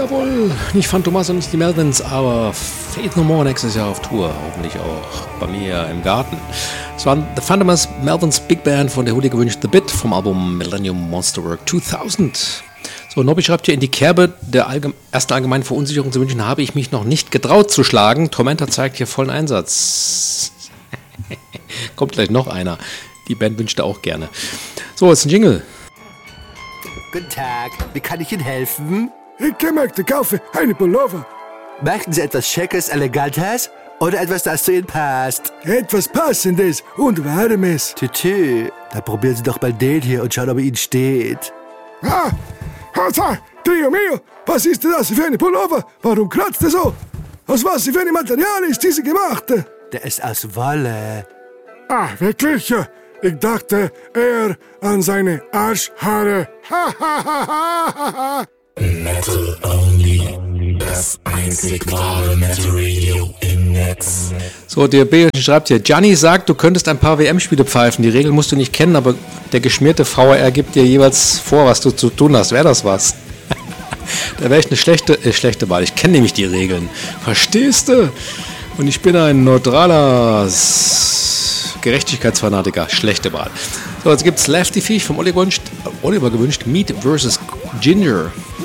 Jawohl, nicht Phantomas und nicht die Melvins, aber Faith No More nächstes Jahr auf Tour. Hoffentlich auch bei mir im Garten. Es waren The Phantomas, Melvins Big Band von der Huli gewünscht The Bit vom Album Millennium Monsterwork 2000. So, Nobby schreibt hier, in die Kerbe der ersten allgemeinen Verunsicherung zu wünschen, habe ich mich noch nicht getraut zu schlagen. Tormentor zeigt hier vollen Einsatz. Kommt gleich noch einer. Die Band wünschte auch gerne. So, jetzt ein Jingle. Guten Tag, wie kann ich Ihnen helfen? Ich möchte kaufen eine Pullover. Möchten Sie etwas Schickes, Elegantes oder etwas, das zu Ihnen passt? Etwas Passendes und Warmes. Tütü, da probieren Sie doch mal den hier und schauen, ob er Ihnen steht. Ah, Dio mio, was ist das für eine Pullover? Warum kratzt er so? Aus was für ein Material ist diese gemacht? Der ist aus Wolle. Ah, wirklich? Ich dachte eher an seine Arschhaare. Metal Only, das einzig wahre Metal Radio im Netz. So, der B schreibt hier, Gianni sagt, du könntest ein paar WM-Spiele pfeifen. Die Regeln musst du nicht kennen, aber der geschmierte VR gibt dir jeweils vor, was du zu tun hast. Wäre das was? Da wäre ich eine schlechte Wahl. Ich kenne nämlich die Regeln. Verstehst du? Und ich bin ein neutraler Gerechtigkeitsfanatiker. Schlechte Wahl. So, jetzt gibt's Lefty Fish vom Oliver gewünscht. Meat vs. Ginger.